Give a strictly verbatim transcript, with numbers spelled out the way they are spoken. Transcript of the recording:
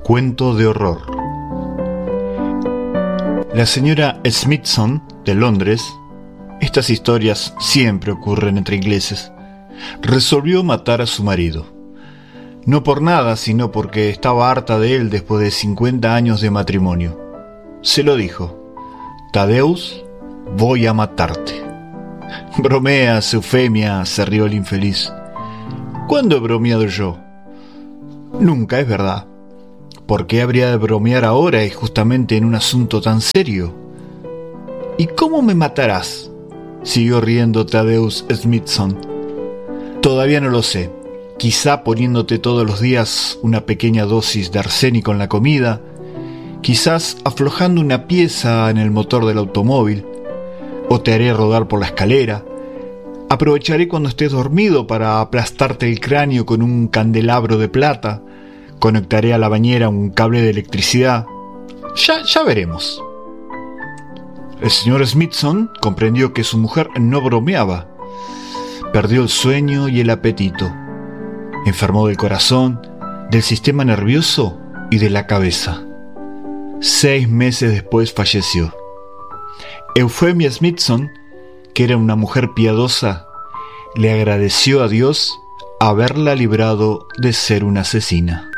Cuento de horror. La señora Smithson, de Londres, estas historias siempre ocurren entre ingleses, resolvió matar a su marido. No por nada, sino porque estaba harta de él después de cincuenta años de matrimonio. Se lo dijo: Thaddeus, voy a matarte. Bromeas, Eufemia, se rió el infeliz. ¿Cuándo he bromeado yo? Nunca, es verdad. ¿Por qué habría de bromear ahora y justamente en un asunto tan serio? ¿Y cómo me matarás?, siguió riendo Thaddeus Smithson. Todavía no lo sé. Quizá poniéndote todos los días una pequeña dosis de arsénico en la comida, quizás aflojando una pieza en el motor del automóvil, o te haré rodar por la escalera. Aprovecharé cuando estés dormido para aplastarte el cráneo con un candelabro de plata. Conectaré a la bañera un cable de electricidad. Ya, ya veremos. El señor Smithson comprendió que su mujer no bromeaba. Perdió el sueño y el apetito. Enfermó del corazón, del sistema nervioso y de la cabeza. Seis meses después falleció. Eufemia Smithson, que era una mujer piadosa, le agradeció a Dios haberla librado de ser una asesina.